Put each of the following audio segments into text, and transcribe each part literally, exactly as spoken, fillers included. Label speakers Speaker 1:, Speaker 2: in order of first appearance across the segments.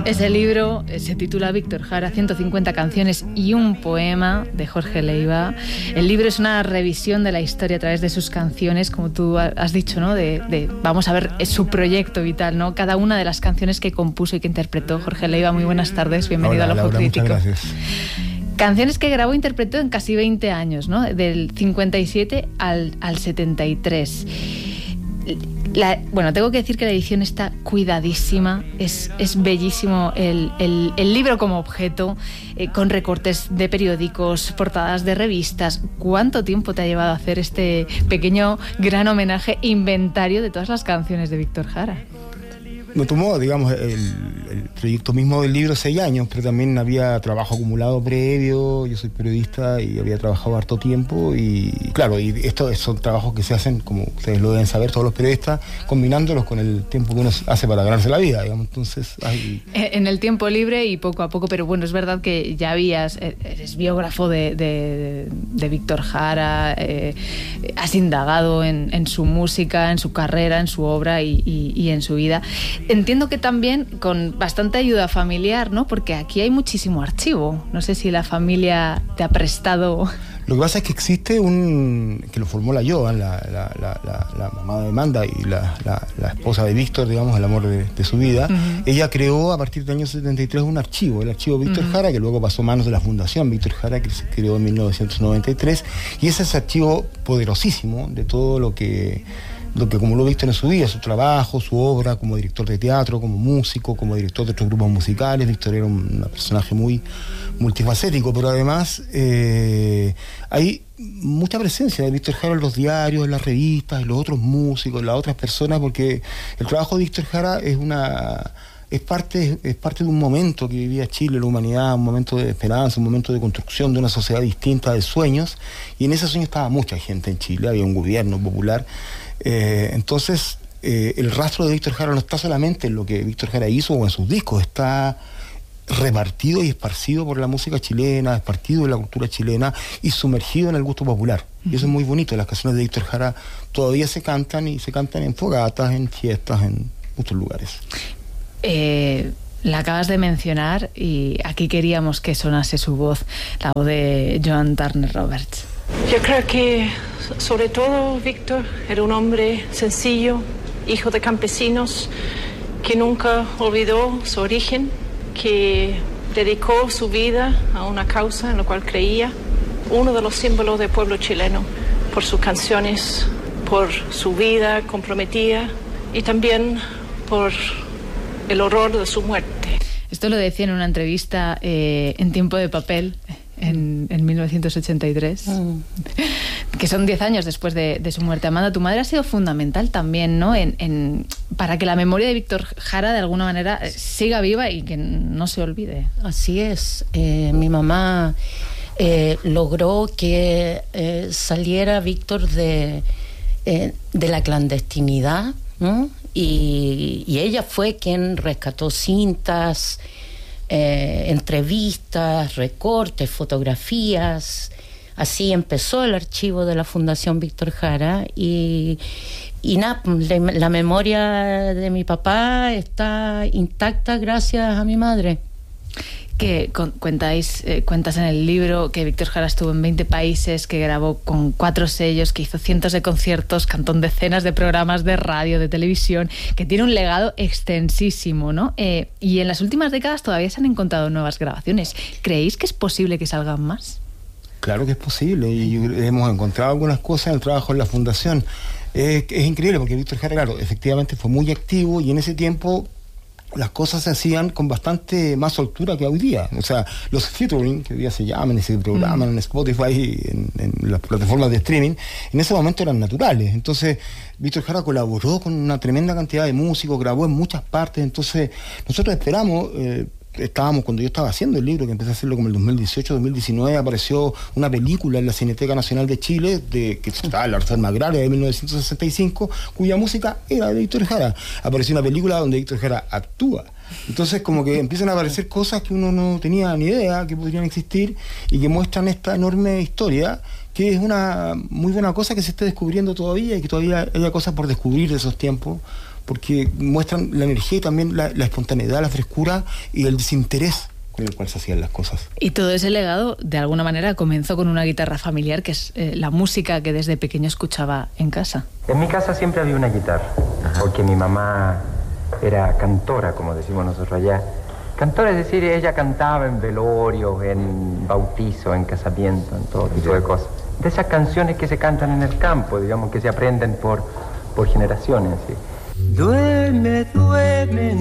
Speaker 1: Ese libro se titula Víctor Jara, ciento cincuenta canciones y un poema, de Jorge Leiva. El libro es una revisión de la historia a través de sus canciones, como tú has dicho, ¿no? De, de, vamos a ver, es su proyecto vital, ¿no? Cada una de las canciones que compuso y que interpretó Jorge Leiva. Muy buenas tardes, bienvenido
Speaker 2: Hola,
Speaker 1: al Ojo
Speaker 2: Laura,
Speaker 1: Crítico.
Speaker 2: muchas gracias.
Speaker 1: Canciones que grabó e interpretó en casi veinte años, ¿no? Del cincuenta y siete al, al setenta y tres. La, bueno, tengo que decir que la edición está cuidadísima, es, es bellísimo el, el, el libro como objeto, eh, con recortes de periódicos, portadas de revistas. ¿Cuánto tiempo te ha llevado a hacer este pequeño gran homenaje, inventario de todas las canciones de Víctor Jara?
Speaker 2: Me tomó, digamos, el, el proyecto mismo del libro seis años, pero también había trabajo acumulado previo. Yo soy periodista y había trabajado harto tiempo y, claro, y estos son trabajos que se hacen, como ustedes lo deben saber, todos los periodistas, combinándolos con el tiempo que uno hace para ganarse la vida, digamos. Entonces, hay...
Speaker 1: En el tiempo libre y poco a poco, pero bueno, es verdad que ya habías, eres biógrafo de, de, de Víctor Jara, eh, has indagado en, en su música, en su carrera, en su obra y, y, y en su vida. Entiendo que también con bastante ayuda familiar, ¿no? Porque aquí hay muchísimo archivo. No sé si la familia te ha prestado...
Speaker 2: Lo que pasa es que existe un... que lo formó la Joan, la, la, la, la, la mamá de Amanda y la, la, la esposa de Víctor, digamos, el amor de, de su vida. Uh-huh. Ella creó a partir del año setenta y tres un archivo, el archivo Víctor uh-huh. Jara, que luego pasó a manos de la Fundación Víctor Jara, que se creó en mil novecientos noventa y tres. Y ese es el archivo poderosísimo de todo lo que... lo que acumuló Víctor en su vida, su trabajo, su obra como director de teatro, como músico, como director de otros grupos musicales. Víctor era un, un personaje muy multifacético, pero además eh, hay mucha presencia de Víctor Jara en los diarios, en las revistas, en los otros músicos, en las otras personas, porque el trabajo de Víctor Jara es una... Es parte, es parte de un momento que vivía Chile, la humanidad, un momento de esperanza, un momento de construcción de una sociedad distinta, de sueños, y en ese sueño estaba mucha gente en Chile, había un gobierno popular. Eh, entonces, eh, el rastro de Víctor Jara no está solamente en lo que Víctor Jara hizo o en sus discos, está repartido y esparcido por la música chilena, esparcido en la cultura chilena y sumergido en el gusto popular. Uh-huh. Y eso es muy bonito. Las canciones de Víctor Jara todavía se cantan y se cantan en fogatas, en fiestas, en muchos lugares.
Speaker 1: Eh... La acabas de mencionar y aquí queríamos que sonase su voz, la voz de Joan Turner Roberts.
Speaker 3: Yo creo que, sobre todo, Víctor era un hombre sencillo, hijo de campesinos, que nunca olvidó su origen, que dedicó su vida a una causa en la cual creía, uno de los símbolos del pueblo chileno, por sus canciones, por su vida comprometida y también por el horror de su muerte.
Speaker 1: Esto lo decía en una entrevista eh, en Tiempo de Papel en, en mil novecientos ochenta y tres, mm. que son diez años después de, de su muerte. Amanda, tu madre ha sido fundamental también, ¿no? En, en, para que la memoria de Víctor Jara de alguna manera siga viva y que no se olvide.
Speaker 4: Así es. Eh, mi mamá eh, logró que eh, saliera Víctor de, eh, de la clandestinidad, ¿no? Y, y ella fue quien rescató cintas, eh, entrevistas, recortes, fotografías. Así empezó el archivo de la Fundación Víctor Jara y, y nada, la, la memoria de mi papá está intacta gracias a mi madre.
Speaker 1: Que con, cuentáis, eh, cuentas en el libro que Víctor Jara estuvo en veinte países, que grabó con cuatro sellos, que hizo cientos de conciertos, cantó en decenas de programas de radio, de televisión, que tiene un legado extensísimo, ¿no? Eh, y en las últimas décadas todavía se han encontrado nuevas grabaciones. ¿Creéis que es posible que salgan más?
Speaker 2: Claro que es posible, y hemos encontrado algunas cosas en el trabajo en la Fundación. Eh, es increíble porque Víctor Jara, claro, efectivamente fue muy activo y en ese tiempo las cosas se hacían con bastante más soltura que hoy día. O sea, los featuring, que hoy día se llaman y se programan mm. en Spotify, en, en las plataformas de streaming, en ese momento eran naturales. Entonces, Víctor Jara colaboró con una tremenda cantidad de músicos, grabó en muchas partes. Entonces, nosotros esperamos... Eh, estábamos, cuando yo estaba haciendo el libro, que empecé a hacerlo como el dos mil dieciocho, dos mil diecinueve, apareció una película en la Cineteca Nacional de Chile, de, que estaba la Reforma Agraria de mil novecientos sesenta y cinco, cuya música era de Víctor Jara. Apareció una película donde Víctor Jara actúa. Entonces como que empiezan a aparecer cosas que uno no tenía ni idea que podrían existir y que muestran esta enorme historia, que es una muy buena cosa que se esté descubriendo todavía y que todavía haya cosas por descubrir de esos tiempos, porque muestran la energía y también la, la espontaneidad, la frescura y el desinterés con el cual se hacían las cosas.
Speaker 1: Y todo ese legado, de alguna manera, comenzó con una guitarra familiar, que es eh, la música que desde pequeño escuchaba en casa.
Speaker 5: En mi casa siempre había una guitarra, porque mi mamá era cantora, como decimos nosotros allá. Cantora, es decir, ella cantaba en velorios, en bautizo, en casamiento, en todo tipo de cosas. De esas canciones que se cantan en el campo, digamos, que se aprenden por, por generaciones, ¿sí?
Speaker 6: Duerme, duerme,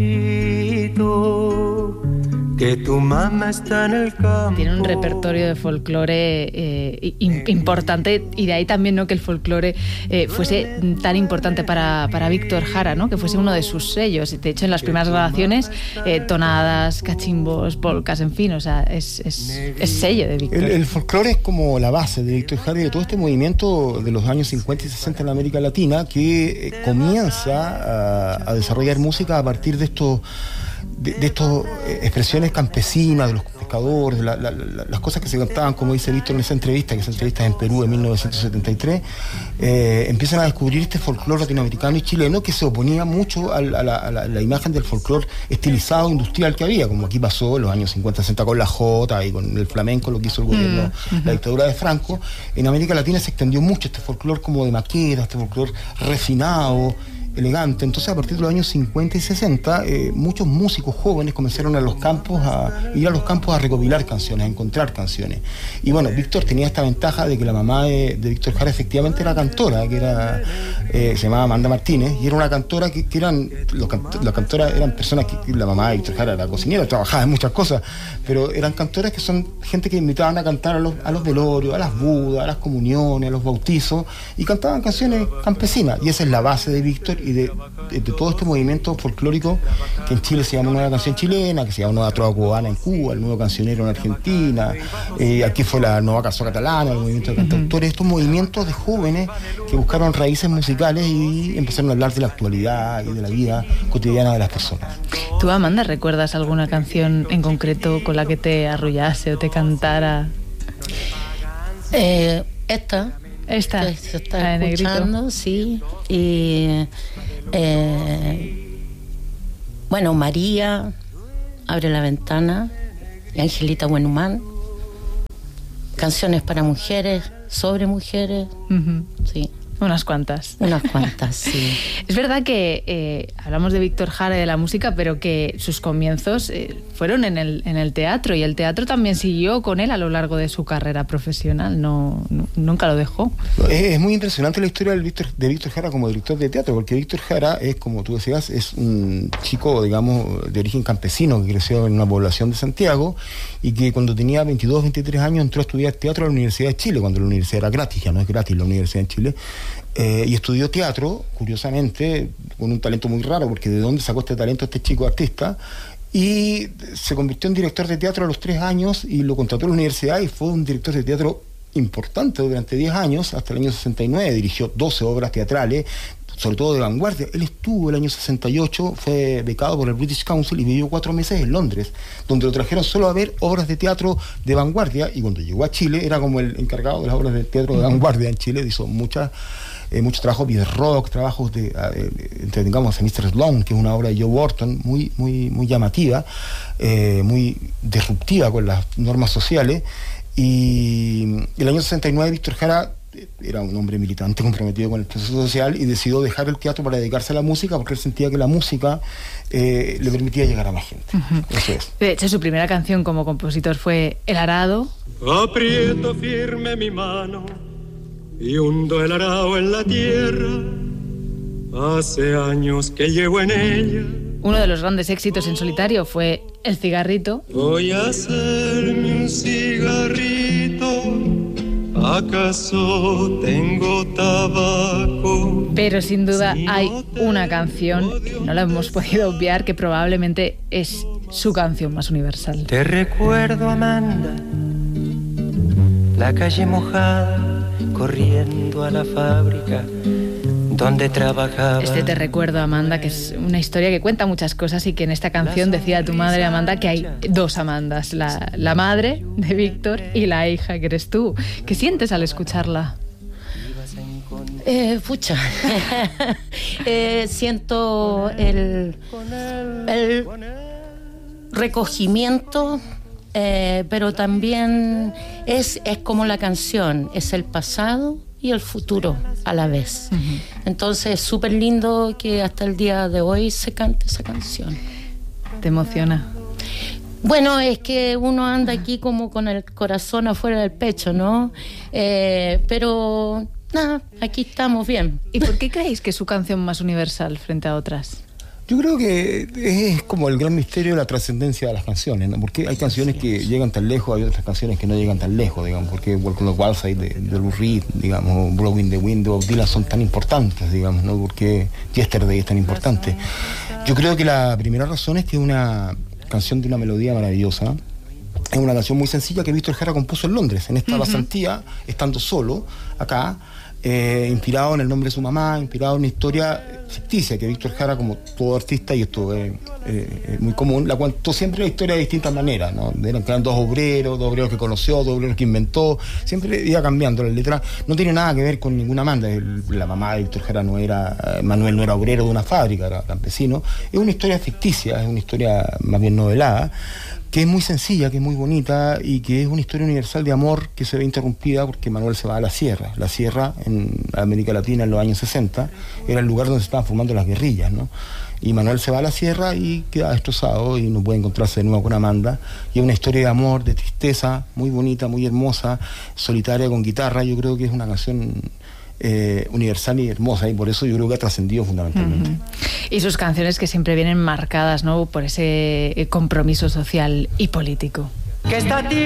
Speaker 6: negrito, que tu mamá está en el campo.
Speaker 1: Tiene un repertorio de folclore eh, in, importante, y de ahí también, ¿no?, que el folclore eh, fuese tan importante para, para Víctor Jara, ¿no?, que fuese uno de sus sellos. De hecho, en las primeras grabaciones, eh, tonadas, cachimbos, polcas, en fin, o sea, es, es, es sello de Víctor.
Speaker 2: El, el folclore es como la base de Víctor Jara y de todo este movimiento de los años cincuenta y sesenta en América Latina, que eh, comienza a, a desarrollar música a partir de estos de, de estas eh, expresiones campesinas, de los pescadores, la, la, la, las cosas que se cantaban, como dice Víctor en esa entrevista, que esa entrevista es en Perú en mil novecientos setenta y tres, eh, empiezan a descubrir este folclore latinoamericano y chileno que se oponía mucho a la, a la, a la, a la imagen del folclore estilizado, industrial que había, como aquí pasó en los años cincuenta sesenta con la jota y con el flamenco, lo que hizo el gobierno, mm, uh-huh. la dictadura de Franco. En América Latina se extendió mucho este folclore como de maqueta, este folclore refinado, elegante. Entonces, a partir de los años cincuenta y sesenta, eh, muchos músicos jóvenes comenzaron a los campos a ir a los campos a recopilar canciones, a encontrar canciones. Y bueno, Víctor tenía esta ventaja de que la mamá de, de Víctor Jara efectivamente era cantora, que era eh, se llamaba Amanda Martínez, y era una cantora que, que eran los cant- las cantoras eran personas que la mamá de Víctor Jara era cocinera, trabajaba en muchas cosas, pero eran cantoras que son gente que invitaban a cantar a los, a los velorios, a las bodas, a las comuniones, a los bautizos, y cantaban canciones campesinas, y esa es la base de Víctor y de, de, de todo este movimiento folclórico que en Chile se llama Nueva Canción Chilena, que se llama Nueva Trova Cubana en Cuba, el Nuevo Cancionero en Argentina, eh, aquí fue la Nueva Canción Catalana, el movimiento de cantautores, estos movimientos de jóvenes que buscaron raíces musicales y empezaron a hablar de la actualidad y de la vida cotidiana de las personas.
Speaker 1: ¿Tú, Amanda, recuerdas alguna canción en concreto con la que te arrullase o te cantara?
Speaker 4: Eh, esta.
Speaker 1: Esta.
Speaker 4: Que se está escuchando, negrito. Sí. Y eh, bueno, María, Abre la Ventana, y Angelita Buenhumán. Canciones para mujeres, sobre mujeres. Uh-huh. Sí.
Speaker 1: Unas cuantas.
Speaker 4: Unas cuantas, sí.
Speaker 1: Es verdad que eh, hablamos de Víctor Jara y de la música, pero que sus comienzos eh, fueron en el, en el teatro, y el teatro también siguió con él a lo largo de su carrera profesional, no, no nunca lo dejó.
Speaker 2: Es, es muy impresionante la historia del Víctor, de Víctor Jara como director de teatro, porque Víctor Jara es, como tú decías, es un chico, digamos, de origen campesino que creció en una población de Santiago y que cuando tenía veintidós, veintitrés años entró a estudiar teatro a la Universidad de Chile, cuando la universidad era gratis, ya no es gratis la Universidad de Chile. Eh, y estudió teatro, curiosamente, con un talento muy raro, porque ¿de dónde sacó este talento este chico artista? Y se convirtió en director de teatro a los tres años y lo contrató a la universidad y fue un director de teatro importante durante diez años, hasta el año sesenta y nueve, dirigió doce obras teatrales, sobre todo de vanguardia. Él estuvo el año sesenta y ocho, fue becado por el British Council y vivió cuatro meses en Londres, donde lo trajeron solo a ver obras de teatro de vanguardia, y cuando llegó a Chile era como el encargado de las obras de teatro de vanguardia en Chile. Hizo muchas Eh, mucho trabajo de rock, trabajos de, eh, entre, digamos, a mister Sloan, que es una obra de Joe Wharton muy, muy, muy llamativa, eh, muy disruptiva con las normas sociales. Y el año sesenta y nueve Víctor Jara era un hombre militante comprometido con el proceso social y decidió dejar el teatro para dedicarse a la música, porque él sentía que la música eh, le permitía llegar a más gente. Uh-huh. Eso es.
Speaker 1: De hecho, su primera canción como compositor fue El Arado.
Speaker 6: Aprieto firme mi mano y hundo el arao en la tierra, hace años que llevo en ella.
Speaker 1: Uno de los grandes éxitos en solitario fue El Cigarrito.
Speaker 6: Voy a hacerme un cigarrito, ¿acaso tengo tabaco?
Speaker 1: Pero sin duda hay una canción, que no la hemos podido obviar, que probablemente es su canción más universal.
Speaker 6: Te recuerdo, Amanda, la calle mojada, corriendo a la fábrica donde trabajaba.
Speaker 1: Este Te recuerdo, Amanda, que es una historia que cuenta muchas cosas, y que en esta canción decía tu madre, Amanda, que hay dos Amandas, la, la madre de Víctor y la hija que eres tú. ¿Qué sientes al escucharla?
Speaker 4: Eh, pucha, eh, siento el, el recogimiento, eh, pero también es, es como la canción, es el pasado y el futuro a la vez. Uh-huh. Entonces es súper lindo que hasta el día de hoy se cante esa canción.
Speaker 1: ¿Te emociona?
Speaker 4: Bueno, es que uno anda aquí como con el corazón afuera del pecho, ¿no? Eh, pero nada, aquí estamos bien.
Speaker 1: ¿Y por qué creéis que es su canción más universal frente a otras?
Speaker 2: Yo creo que es como el gran misterio de la trascendencia de las canciones, ¿no? Porque hay canciones que llegan tan lejos, hay otras canciones que no llegan tan lejos, digamos, porque Welcome to Wild Side de, de Lou Reed, digamos, Blowing the Wind de Bob Dylan son tan importantes, digamos, ¿no? Porque Yesterday es tan importante. Yo creo que la primera razón es que es una canción de una melodía maravillosa. Es una canción muy sencilla que Víctor Jara compuso en Londres, en esta uh-huh. pasantía, estando solo acá, eh, inspirado en el nombre de su mamá, inspirado en una historia ficticia que Víctor Jara, como todo artista, y esto es eh, muy común, la contó siempre la historia de distintas maneras, ¿no? Eran, eran dos obreros, dos obreros que conoció, dos obreros que inventó, siempre iba cambiando la letra. No tiene nada que ver con ninguna banda. El, la mamá de Víctor Jara no era, Manuel no era obrero de una fábrica, era campesino. Es una historia ficticia, es una historia más bien novelada, que es muy sencilla, que es muy bonita y que es una historia universal de amor que se ve interrumpida porque Manuel se va a la sierra. La sierra en América Latina en los años sesenta era el lugar donde se estaban formando las guerrillas, ¿no? Y Manuel se va a la sierra y queda destrozado y no puede encontrarse de nuevo con Amanda. Y es una historia de amor, de tristeza, muy bonita, muy hermosa, solitaria, con guitarra. Yo creo que es una canción Eh, universal y hermosa, y por eso yo creo que ha trascendido fundamentalmente.
Speaker 1: Uh-huh. Y sus canciones que siempre vienen marcadas, ¿no?, por ese compromiso social y político.
Speaker 6: Que esta tierra